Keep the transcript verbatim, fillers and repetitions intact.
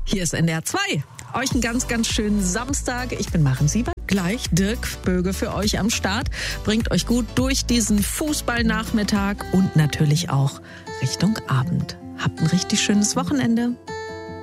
Hier ist N D R zwei. Euch einen ganz, ganz schönen Samstag. Ich bin Maren Sieber. Gleich Dirk Böge für euch am Start. Bringt euch gut durch diesen Fußballnachmittag und natürlich auch Richtung Abend. Habt ein richtig schönes Wochenende.